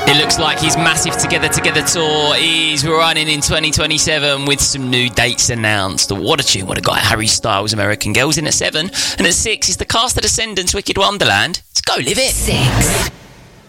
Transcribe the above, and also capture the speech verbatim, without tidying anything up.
It looks like his massive Together Together tour is running in twenty twenty-seven with some new dates announced. What a tune, what a guy. Harry Styles, American Girls in at seven. And at six is the Cast of Descendants, Wicked Wonderland. Let's go live it. Six.